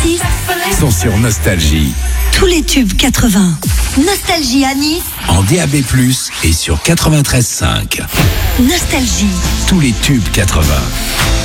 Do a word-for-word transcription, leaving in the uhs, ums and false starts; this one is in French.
artistes sont sur Nostalgie. Tous les tubes quatre-vingts. Nostalgie à Nice. En D A B plus, et sur quatre-vingt-treize virgule cinq. Nostalgie. Tous les tubes quatre-vingts.